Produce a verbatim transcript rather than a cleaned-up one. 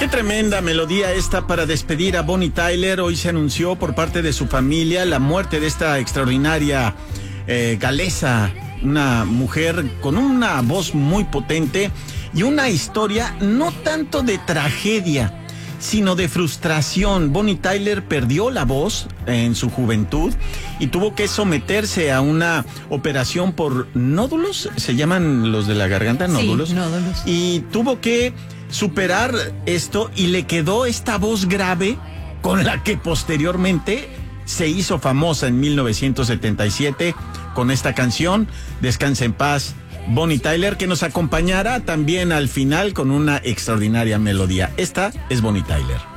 Qué tremenda melodía esta para despedir a Bonnie Tyler. Hoy se anunció por parte de su familia la muerte de esta extraordinaria eh, galesa, una mujer con una voz muy potente y una historia no tanto de tragedia, sino de frustración. Bonnie Tyler perdió la voz en su juventud y tuvo que someterse a una operación por nódulos, se llaman los de la garganta, nódulos. Sí, nódulos. Y tuvo que superar esto y le quedó esta voz grave con la que posteriormente se hizo famosa en mil novecientos setenta y siete con esta canción, Descansa en paz, Bonnie Tyler, que nos acompañará también al final con una extraordinaria melodía. Esta es Bonnie Tyler.